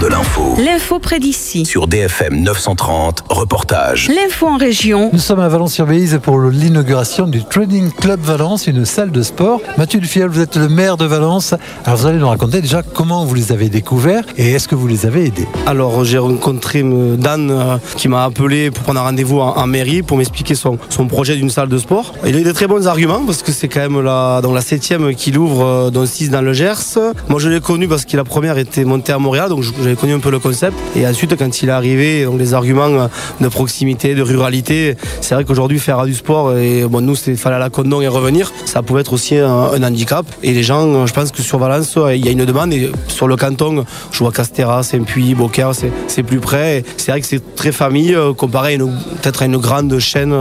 de l'info. L'info près d'ici. Sur DFM 930, reportage. L'info en région. Nous sommes à Valence-sur-Béziers pour l'inauguration du Training Club Valence, une salle de sport. Mathieu Dufiel, vous êtes le maire de Valence. Alors vous allez nous raconter déjà comment vous les avez découverts et est-ce que vous les avez aidés? Alors j'ai rencontré Dan qui m'a appelé pour prendre un rendez-vous en mairie pour m'expliquer son projet d'une salle de sport. Il a eu des très bons arguments parce que c'est quand même la 7e qu'il ouvre, dont 6 dans le Gers. Moi je l'ai connu parce que la première était montée à Montréal, donc j'avais connu un peu le concept. Et ensuite quand il est arrivé, donc les arguments de proximité, de ruralité, c'est vrai qu'aujourd'hui faire du sport, et bon, nous il fallait à la Condon et revenir, ça pouvait être aussi un handicap. Et les gens, je pense que sur Valence, il y a une demande, et sur le canton, je vois Castéra, Saint-Puy, Beaucaire, c'est plus près. Et c'est vrai que c'est très famille comparé peut-être à une grande chaîne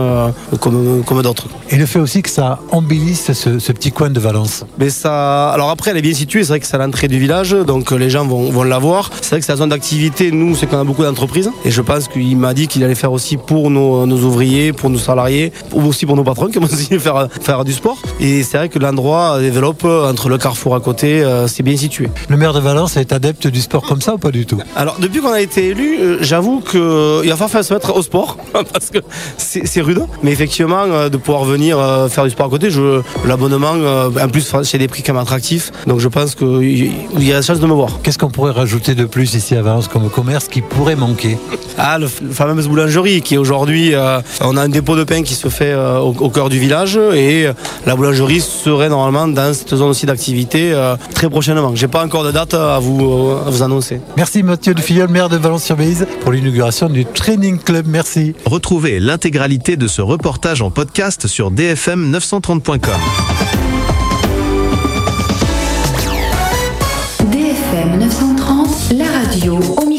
comme d'autres. Et le fait aussi que ça embellisse ce petit coin de Valence. Mais ça, alors après elle est bien située, c'est vrai que c'est à l'entrée du village, donc les gens vont la voir. C'est vrai que c'est la zone d'activité, nous c'est qu'on a beaucoup d'entreprises, et je pense qu'il m'a dit qu'il allait faire aussi pour nos ouvriers, pour nos salariés, ou aussi pour nos patrons qui vont aussi faire du sport. Et c'est vrai que l'endroit développe entre le carrefour à côté, c'est bien situé. Le maire de Valence est adepte du sport comme ça ou pas du tout? Alors depuis qu'on a été élu, j'avoue qu'il va falloir se mettre au sport parce que c'est rude, mais effectivement de pouvoir venir faire du sport à côté, l'abonnement en plus c'est des prix quand même attractifs, donc je pense qu'il y a la chance de me voir. Qu'est-ce qu'on pourrait rajouter de plus ici à Valence comme commerce qui pourrait manquer? La fameuse boulangerie qui aujourd'hui, on a un dépôt de pain qui se fait au cœur du village, et la boulangerie serait normalement dans cette zone aussi d'activité très prochainement. J'ai pas encore de date à vous annoncer. Merci Mathieu Dufiel, maire de Valence-sur-Béziers, pour l'inauguration du Training Club. Merci. Retrouvez l'intégralité de ce reportage en podcast sur dfm930.com. DFM 930, la radio au micro.